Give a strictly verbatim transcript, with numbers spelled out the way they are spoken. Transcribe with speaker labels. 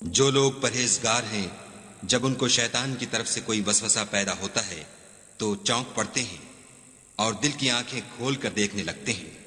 Speaker 1: जो लोग परहेजगार हैं, जब उनको शैतान की तरफ से कोई वसवसा पैदा होता है तो चौंक पड़ते हैं और दिल की आंखें खोल कर देखने लगते हैं।